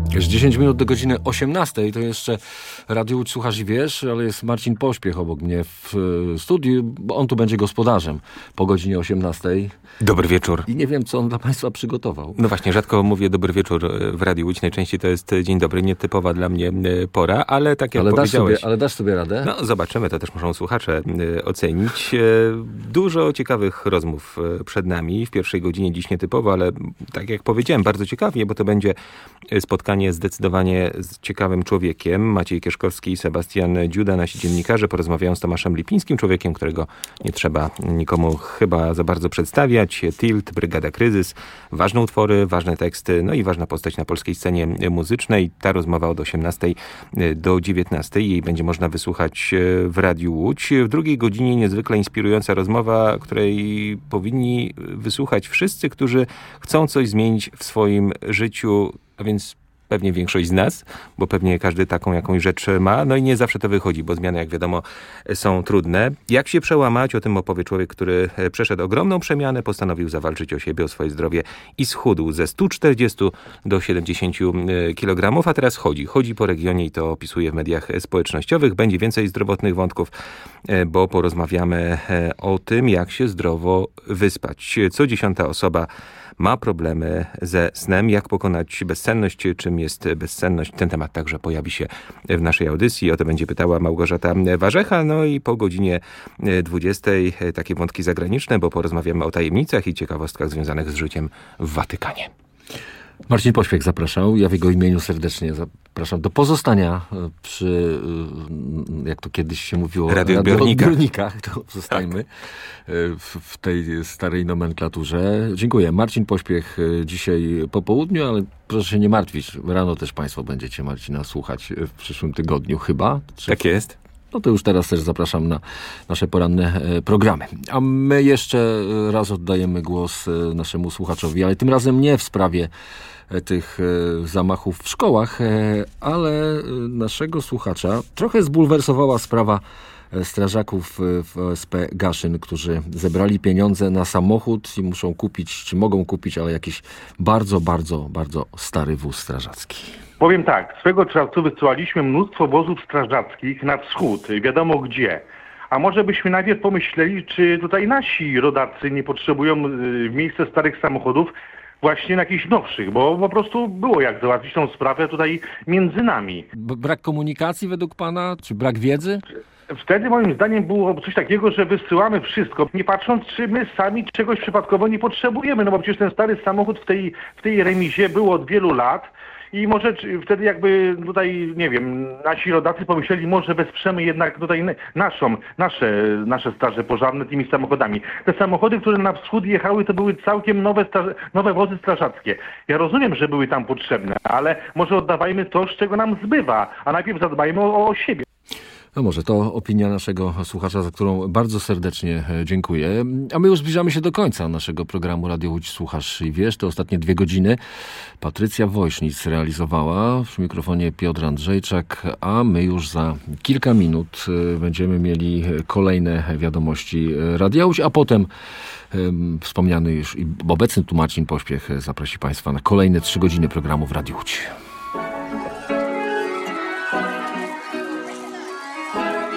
Już 10 minut do godziny 18. To jeszcze Radio Łódź Słuchasz i Wiesz, ale jest Marcin Pośpiech obok mnie w studiu, bo on tu będzie gospodarzem po godzinie 18. Dobry wieczór. I nie wiem, co on dla Państwa przygotował. No właśnie, rzadko mówię dobry wieczór w Radiu Łódź. Najczęściej to jest dzień dobry, nietypowa dla mnie pora, ale tak jak powiedziałeś... Ale dasz sobie radę? No zobaczymy, to też muszą słuchacze ocenić. Dużo ciekawych rozmów przed nami. W pierwszej godzinie dziś nietypowo, ale tak jak powiedziałem, bardzo ciekawie, bo to będzie spotkanie zdecydowanie z ciekawym człowiekiem. Maciej Kieszkowski i Sebastian Dziuda, nasi dziennikarze, porozmawiają z Tomaszem Lipińskim, człowiekiem, którego nie trzeba nikomu chyba za bardzo przedstawiać. Tilt, Brygada Kryzys, ważne utwory, ważne teksty, no i ważna postać na polskiej scenie muzycznej. Ta rozmowa od 18 do 19. Jej będzie można wysłuchać w Radiu Łódź. W drugiej godzinie niezwykle inspirująca rozmowa, której powinni wysłuchać wszyscy, którzy chcą coś zmienić w swoim życiu, a więc pewnie większość z nas, bo pewnie każdy taką jakąś rzecz ma. No i nie zawsze to wychodzi, bo zmiany, jak wiadomo, są trudne. Jak się przełamać? O tym opowie człowiek, który przeszedł ogromną przemianę, postanowił zawalczyć o siebie, o swoje zdrowie i schudł ze 140 do 70 kg, a teraz chodzi po regionie i to opisuje w mediach społecznościowych. Będzie więcej zdrowotnych wątków, bo porozmawiamy o tym, jak się zdrowo wyspać. Co 10. osoba ma problemy ze snem, jak pokonać bezsenność, czym jest bezsenność. Ten temat także pojawi się w naszej audycji. O to będzie pytała Małgorzata Warzecha. No i po godzinie 20 takie wątki zagraniczne, bo porozmawiamy o tajemnicach i ciekawostkach związanych z życiem w Watykanie. Marcin Pośpiech zapraszał. Ja w jego imieniu serdecznie zapraszam do pozostania przy, jak to kiedyś się mówiło, radioodbiornikach. To zostajmy w tej starej nomenklaturze. Dziękuję. Marcin Pośpiech dzisiaj po południu, ale proszę się nie martwić. Rano też Państwo będziecie Marcina słuchać w przyszłym tygodniu chyba. Tak jest. No to już teraz też zapraszam na nasze poranne programy. A my jeszcze raz oddajemy głos naszemu słuchaczowi, ale tym razem nie w sprawie tych zamachów w szkołach, ale naszego słuchacza trochę zbulwersowała sprawa strażaków w OSP Gaszyn, którzy zebrali pieniądze na samochód i muszą kupić, czy mogą kupić, ale jakiś bardzo, bardzo, bardzo stary wóz strażacki. Powiem tak, swego czasu wysyłaliśmy mnóstwo wozów strażackich na wschód, wiadomo gdzie. A może byśmy najpierw pomyśleli, czy tutaj nasi rodacy nie potrzebują w miejsce starych samochodów właśnie na jakichś nowszych, bo po prostu było jak załatwić tą sprawę tutaj między nami. Brak komunikacji według pana, czy brak wiedzy? Wtedy moim zdaniem było coś takiego, że wysyłamy wszystko, nie patrząc, czy my sami czegoś przypadkowo nie potrzebujemy, no bo przecież ten stary samochód w tej remizie był od wielu lat. I może wtedy jakby tutaj, nie wiem, nasi rodacy pomyśleli, może wesprzemy jednak tutaj nasze straże pożarne tymi samochodami. Te samochody, które na wschód jechały, to były całkiem nowe wozy strażackie. Ja rozumiem, że były tam potrzebne, ale może oddawajmy to, z czego nam zbywa, a najpierw zadbajmy o siebie. No może to opinia naszego słuchacza, za którą bardzo serdecznie dziękuję. A my już zbliżamy się do końca naszego programu Radio Łódź Słuchasz i Wiesz. Te ostatnie 2 godziny Patrycja Woźnic realizowała, przy mikrofonie Piotr Andrzejczak, a my już za kilka minut będziemy mieli kolejne wiadomości Radia Łódź, a potem wspomniany już i obecny tu Marcin Pośpiech zaprosi Państwa na kolejne 3 godziny programu w Radiu Łódź.